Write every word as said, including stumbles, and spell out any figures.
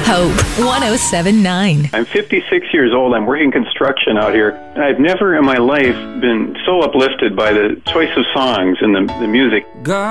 Hope one oh seven point nine. I'm fifty-six years old. I'm working construction out here. And I've never in my life been so uplifted by the choice of songs and the, the music. God.